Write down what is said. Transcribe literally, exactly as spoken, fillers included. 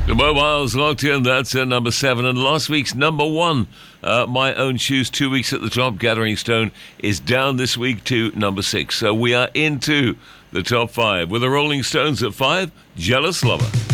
The Mobiles locked in. That's at number seven. And last week's number one, uh, My Own Shoes, two weeks at the top. Gathering Stone is down this week to number six. So we are into the top five with the Rolling Stones at five. Jealous Lover.